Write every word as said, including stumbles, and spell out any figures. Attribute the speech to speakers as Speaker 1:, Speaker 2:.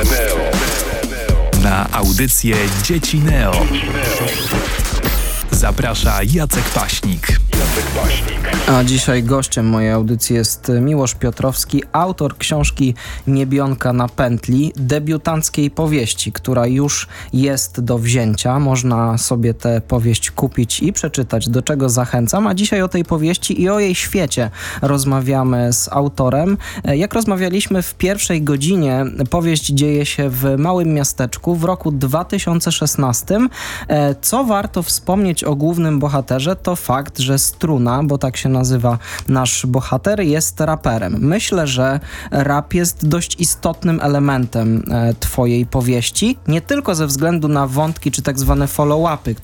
Speaker 1: Na audycję Dzieci Neo zaprasza Jacek Paśnik.
Speaker 2: A dzisiaj gościem mojej audycji jest Miłosz Piotrowski, autor książki Niebionka na pętli, debiutanckiej powieści, która już jest do wzięcia. Można sobie tę powieść kupić i przeczytać, do czego zachęcam. A dzisiaj o tej powieści i o jej świecie rozmawiamy z autorem. Jak rozmawialiśmy w pierwszej godzinie, powieść dzieje się w małym miasteczku w roku dwa tysiące szesnastym. Co warto wspomnieć o głównym bohaterze, to fakt, że Struna, bo tak się nazywa nasz bohater, jest raperem. Myślę, że rap jest dość istotnym elementem e, twojej powieści, nie tylko ze względu na wątki czy tak zwane follow-upy,